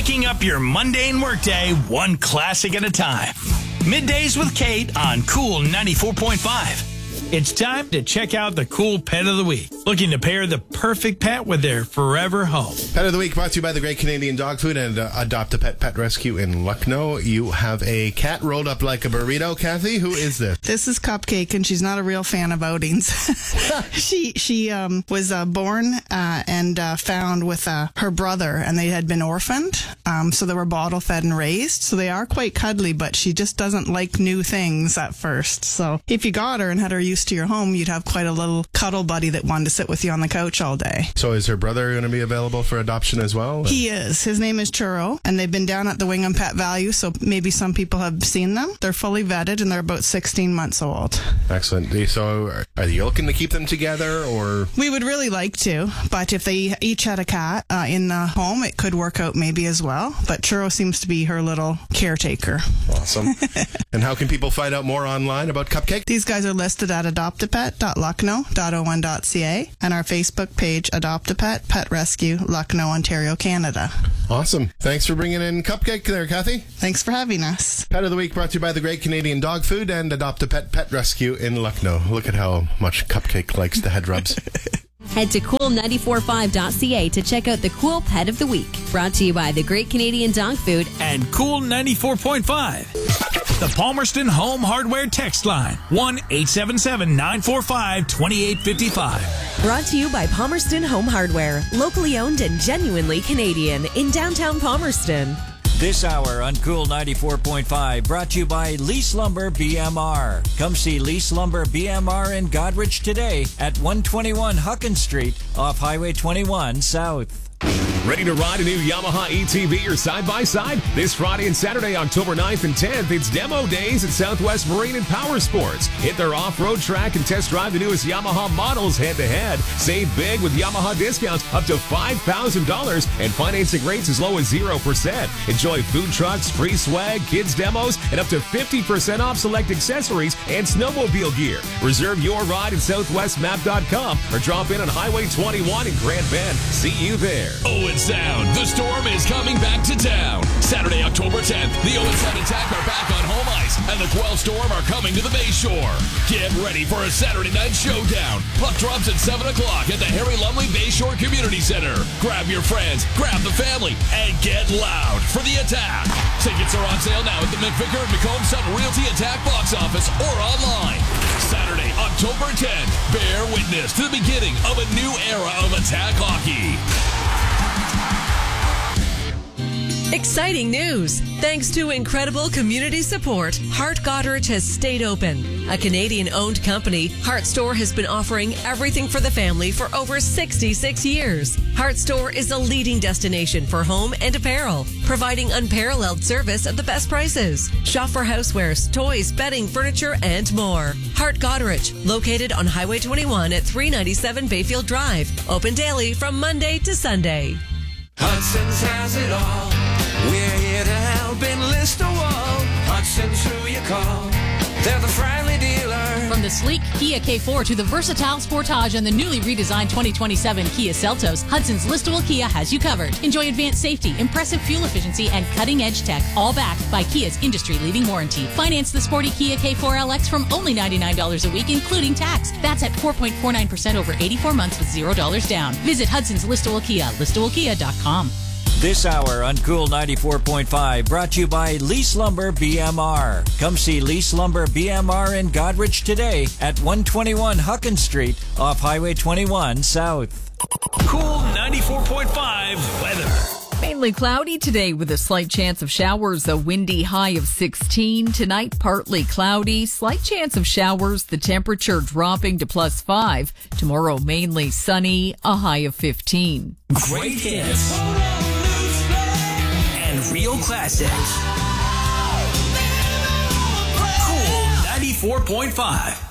Shaking up your mundane workday one classic at a time. Middays with Kate on Cool 94.5. It's time to check out the cool pet of the week. Looking to pair the perfect pet with their forever home. Pet of the week brought to you by the Great Canadian Dog Food and Adopt a Pet Rescue in Lucknow. You have a cat rolled up like a burrito. Kathy, who is this? This is Cupcake, and she's not a real fan of outings. She was born and found with her brother, and they had been orphaned. So they were bottle fed and raised. So they are quite cuddly, but she just doesn't like new things at first. So if you got her and had her used to your home, you'd have quite a little cuddle buddy that wanted to sit with you on the couch all day. So is her brother going to be available for adoption as well? He is. His name is Churro, and they've been down at the Wingham Pet Value, so maybe some people have seen them. They're fully vetted, and they're about 16 months old. Excellent. So are you looking to keep them together, or? We would really like to, but if they each had a cat in the home, it could work out maybe as well. But Churro seems to be her little caretaker. Awesome. And how can people find out more online about Cupcake? These guys are listed at adoptapet.lucknow.on.ca and our Facebook page, Adopt a Pet, Pet Rescue, Lucknow, Ontario, Canada. Awesome. Thanks for bringing in Cupcake there, Kathy. Thanks for having us. Pet of the Week brought to you by the Great Canadian Dog Food and Adopt a Pet Rescue in Lucknow. Look at how much Cupcake likes the head rubs. Head to cool945.ca to check out the cool pet of the week. Brought to you by the Great Canadian Dog Food and Cool 94.5. The Palmerston Home Hardware text line, 1-877-945-2855. Brought to you by Palmerston Home Hardware, locally owned and genuinely Canadian in downtown Palmerston. This hour on Cool 94.5 brought to you by Lease Lumber BMR. Come see Lease Lumber BMR in Goderich today at 121 Huckins Street off Highway 21 South. Ready to ride a new Yamaha ETV or side-by-side? This Friday and Saturday, October 9th and 10th, it's demo days at Southwest Marine and Power Sports. Hit their off-road track and test drive the newest Yamaha models head-to-head. Save big with Yamaha discounts up to $5,000 and financing rates as low as 0%. Enjoy food trucks, free swag, kids demos, and up to 50% off select accessories and snowmobile gear. Reserve your ride at southwestmap.com or drop in on Highway 21 in Grand Bend. See you there. Owen Sound, the storm is coming back to town. Saturday, October 10th, the Owen Sound Attack are back on home ice, and the Quell Storm are coming to the Bay Shore. Get ready for a Saturday night showdown. Puck drops at 7 o'clock at the Harry Lumley Bay Shore Community Center. Grab your friends, grab the family, and get loud for the Attack. Tickets are on sale now at the McVicker and McComb Sutton Realty Attack box office or online. Saturday, October 10th, bear witness to the beginning of a new era of Attack hockey. Exciting news! Thanks to incredible community support, Hart Goderich has stayed open. A Canadian-owned company, Hart Store has been offering everything for the family for over 66 years. Hart Store is a leading destination for home and apparel, providing unparalleled service at the best prices. Shop for housewares, toys, bedding, furniture, and more. Hart Goderich, located on Highway 21 at 397 Bayfield Drive. Open daily from Monday to Sunday. Hudson's has it all. We're here to help enlist a wall. Hudson's who you call. They're the friendly dealer. From the sleek Kia K4 to the versatile Sportage and the newly redesigned 2027 Kia Seltos, Hudson's listable Kia has you covered. Enjoy advanced safety, impressive fuel efficiency, and cutting-edge tech, all backed by Kia's industry-leading warranty. Finance the sporty Kia K4 LX from only $99 a week, including tax. That's at 4.49% over 84 months with $0 down. Visit Hudson's listable Kia, listablekia.com. This hour on Cool 94.5 brought to you by Lease Lumber BMR. Come see Lease Lumber BMR in Goderich today at 121 Huckins Street off Highway 21 South. Cool 94.5 weather. Mainly cloudy today with a slight chance of showers, a windy high of 16. Tonight, partly cloudy, slight chance of showers, the temperature dropping to +5. Tomorrow, mainly sunny, a high of 15. Great hits and real classics. Cool 94.5.